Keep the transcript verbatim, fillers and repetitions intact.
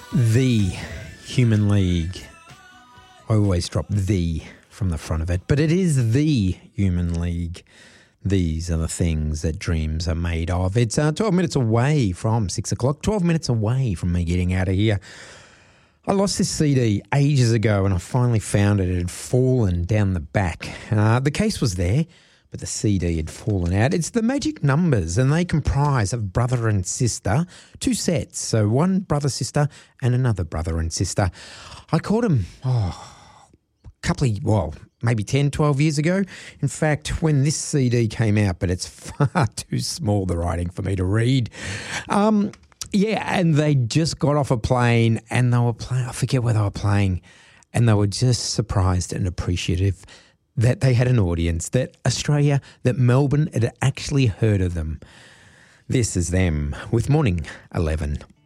The Human League. I always drop the from the front of it, but it is the Human League. These are the things that dreams are made of. It's uh, twelve minutes away from six o'clock, twelve minutes away from me getting out of here. I lost this C D ages ago and I finally found it. It had fallen down the back. Uh, the case was there, but the C D had fallen out. It's the Magic Numbers, and they comprise of brother and sister, two sets. So one brother-sister and another brother and sister. I caught them, oh, a couple of, well, maybe ten, twelve years ago. In fact, when this C D came out, but it's far too small, the writing, for me to read. Um, yeah, and they just got off a plane and they were playing, I forget where they were playing, and they were just surprised and appreciative that they had an audience, that Australia, that Melbourne had actually heard of them. This is them with Morning eleven.